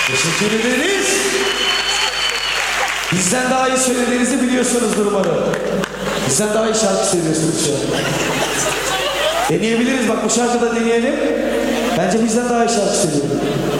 Teşekkür ederiz. Bizden daha iyi söylediğinizi biliyorsunuzdur umarım. Bizden daha iyi şarkı söylüyorsunuz şu an. Deneyebiliriz, bak bu şarkıda deneyelim. Bence bizden daha iyi şarkı söylüyor.